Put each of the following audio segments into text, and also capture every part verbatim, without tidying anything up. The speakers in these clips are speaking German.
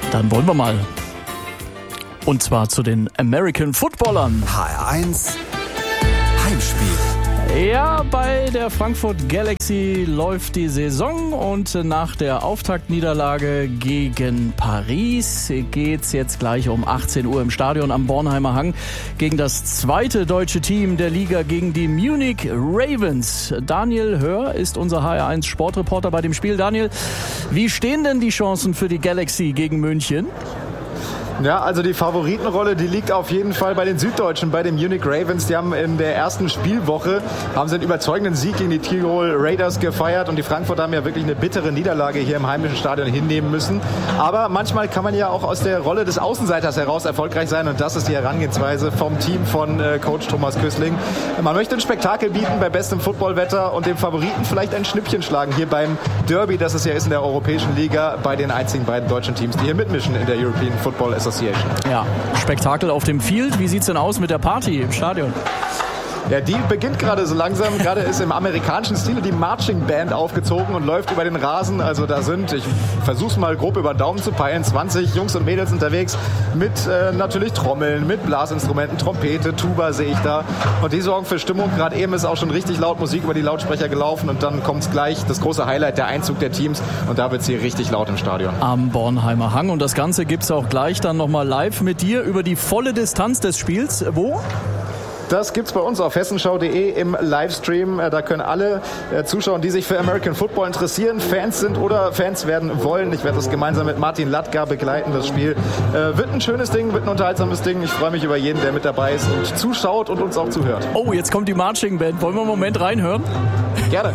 Dann wollen wir mal. Und zwar zu den American Footballern. H R eins Heimspiel. Ja, bei der Frankfurt Galaxy läuft die Saison und nach der Auftaktniederlage gegen Paris geht's jetzt gleich um achtzehn Uhr im Stadion am Bornheimer Hang gegen das zweite deutsche Team der Liga, gegen die Munich Ravens. Daniel Hör ist unser H R eins Sportreporter bei dem Spiel. Daniel, wie stehen denn die Chancen für die Galaxy gegen München? Ja, also die Favoritenrolle, die liegt auf jeden Fall bei den Süddeutschen, bei den Munich Ravens. Die haben in der ersten Spielwoche haben sie einen überzeugenden Sieg gegen die Tirol Raiders gefeiert und die Frankfurter haben ja wirklich eine bittere Niederlage hier im heimischen Stadion hinnehmen müssen. Aber manchmal kann man ja auch aus der Rolle des Außenseiters heraus erfolgreich sein und das ist die Herangehensweise vom Team von äh, Coach Thomas Küssling. Man möchte ein Spektakel bieten bei bestem Footballwetter und dem Favoriten vielleicht ein Schnippchen schlagen hier beim Derby, das es ja ist in der Europäischen Liga, bei den einzigen beiden deutschen Teams, die hier mitmischen in der European Football Association. Ja, Spektakel auf dem Field. Wie sieht's denn aus mit der Party im Stadion? Ja, die beginnt gerade so langsam. Gerade ist im amerikanischen Stil die Marching Band aufgezogen und läuft über den Rasen. Also da sind, ich versuch's mal grob über den Daumen zu peilen, zwanzig Jungs und Mädels unterwegs mit äh, natürlich Trommeln, mit Blasinstrumenten, Trompete, Tuba sehe ich da. Und die sorgen für Stimmung. Gerade eben ist auch schon richtig laut Musik über die Lautsprecher gelaufen und dann kommt's gleich, das große Highlight, der Einzug der Teams. Und da wird's hier richtig laut im Stadion. Am Bornheimer Hang. Und das Ganze gibt's auch gleich dann nochmal live mit dir über die volle Distanz des Spiels. Wo? Das gibt's bei uns auf hessenschau punkt de im Livestream. Da können alle Zuschauer, die sich für American Football interessieren, Fans sind oder Fans werden wollen. Ich werde das gemeinsam mit Martin Latka begleiten, das Spiel. Äh, wird ein schönes Ding, wird ein unterhaltsames Ding. Ich freue mich über jeden, der mit dabei ist und zuschaut und uns auch zuhört. Oh, jetzt kommt die Marching Band. Wollen wir einen Moment reinhören? Gerne.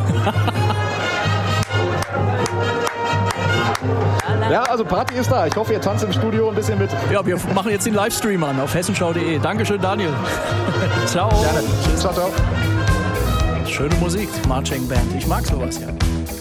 Ja, also Party ist da. Ich hoffe, ihr tanzt im Studio ein bisschen mit. Ja, wir machen jetzt den Livestream an auf hessenschau punkt de. Dankeschön, Daniel. Ciao. Gerne. Tschüss. Ciao, ciao. Schöne Musik, Marching Band. Ich mag sowas ja.